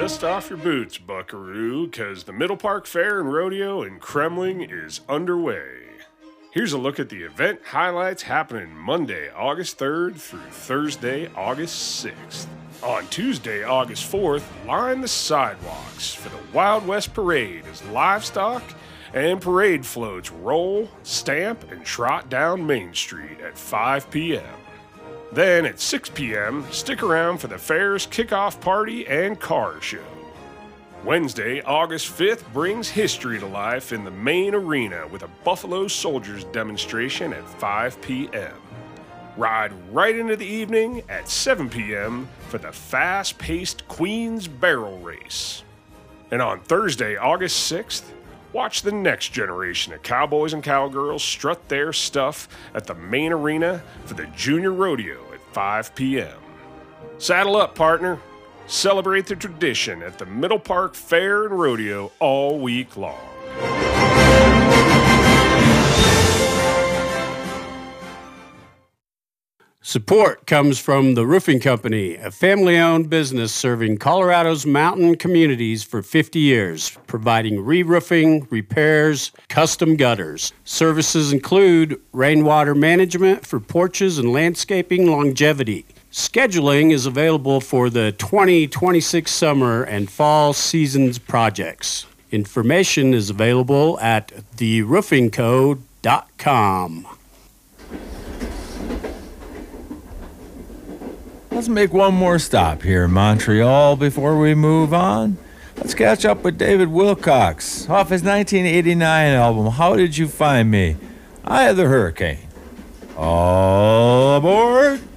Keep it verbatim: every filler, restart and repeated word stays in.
Dust off your boots, buckaroo, because the Middle Park Fair and Rodeo in Kremling is underway. Here's a look at the event highlights happening Monday, August third through Thursday, August sixth. On Tuesday, August fourth, line the sidewalks for the Wild West Parade as livestock and parade floats roll, stamp, and trot down Main Street at five p.m. Then at six p.m., stick around for the fair's kickoff party and car show. Wednesday, August fifth brings history to life in the main arena with a Buffalo Soldiers demonstration at five p.m. Ride right into the evening at seven p.m. for the fast-paced Queen's Barrel Race. And on Thursday, August sixth, watch the next generation of cowboys and cowgirls strut their stuff at the main arena for the Junior Rodeo at five p.m. Saddle up, partner. Celebrate the tradition at the Middle Park Fair and Rodeo all week long. Support comes from The Roofing Company, a family-owned business serving Colorado's mountain communities for fifty years, providing re-roofing, repairs, custom gutters. Services include rainwater management for porches and landscaping longevity. Scheduling is available for the twenty twenty-six summer and fall seasons projects. Information is available at the roofing co dot com. Let's make one more stop here in Montreal before we move on. Let's catch up with David Wilcox off his nineteen eighty-nine album, How Did You Find Me? Eye of the Hurricane. All aboard!